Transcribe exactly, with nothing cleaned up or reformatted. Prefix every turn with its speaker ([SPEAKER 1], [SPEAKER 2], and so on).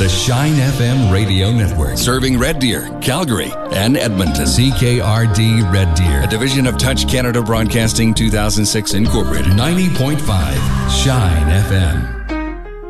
[SPEAKER 1] The Shine F M Radio Network.
[SPEAKER 2] Serving Red Deer, Calgary, and Edmonton.
[SPEAKER 1] C K R D Red Deer.
[SPEAKER 2] A division of Touch Canada Broadcasting two thousand six Incorporated.
[SPEAKER 1] ninety point five Shine F M.